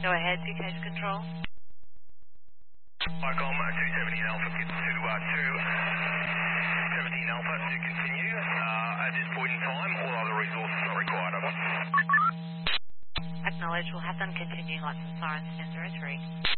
Go ahead, UK to control. ICOM 217 Alpha to 217 Alpha to continue. At this point in time, all other resources are required. Over. Acknowledge. We'll have them continue lights and sirens 1003.